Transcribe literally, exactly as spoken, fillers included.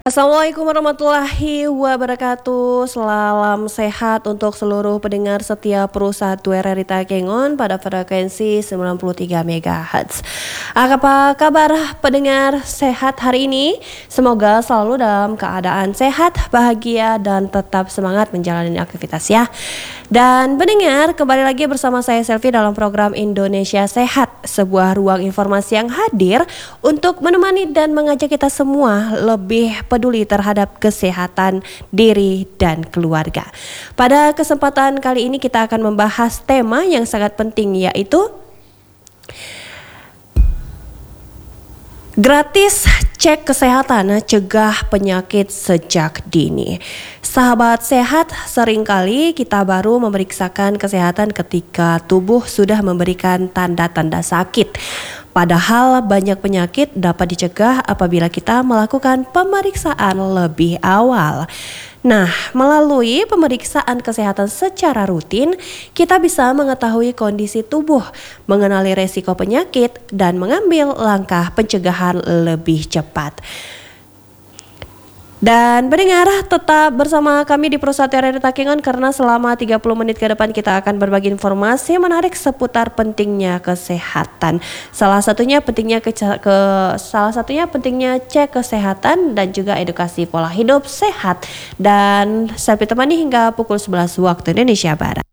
Assalamualaikum warahmatullahi wabarakatuh. Salam sehat untuk seluruh pendengar setia perusahaan R R I Takengon pada frekuensi sembilan puluh tiga megahertz. Apa kabar pendengar sehat hari ini? Semoga selalu dalam keadaan sehat, bahagia, dan tetap semangat menjalani aktivitas ya. Dan pendengar, kembali lagi bersama saya Selvi dalam program Indonesia Sehat, sebuah ruang informasi yang hadir untuk menemani dan mengajak kita semua lebih peduli terhadap kesehatan diri dan keluarga. Pada kesempatan kali ini kita akan membahas tema yang sangat penting, yaitu gratis cek kesehatan, cegah penyakit sejak dini. Sahabat sehat, seringkali kita baru memeriksakan kesehatan ketika tubuh sudah memberikan tanda-tanda sakit. Padahal banyak penyakit dapat dicegah apabila kita melakukan pemeriksaan lebih awal. Nah, melalui pemeriksaan kesehatan secara rutin, kita bisa mengetahui kondisi tubuh, mengenali resiko penyakit, dan mengambil langkah pencegahan lebih cepat. Dan pendengar, tetap bersama kami di Perusahaan R R I Takengon karena selama tiga puluh menit ke depan kita akan berbagi informasi menarik seputar pentingnya kesehatan. Salah satunya pentingnya ke, ke salah satunya pentingnya cek kesehatan dan juga edukasi pola hidup sehat. Dan saya temani hingga pukul sebelas waktu Indonesia Barat.